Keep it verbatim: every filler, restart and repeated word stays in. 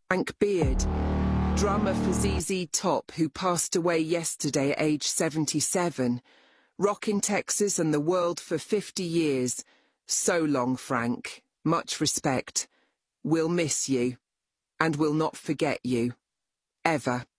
Frank Beard, drummer for Z Z Top, who passed away yesterday at age seventy-seven. Rockin' Texas and the world for fifty years. So long, Frank. Much respect. We'll miss you. And we'll not forget you. Ever.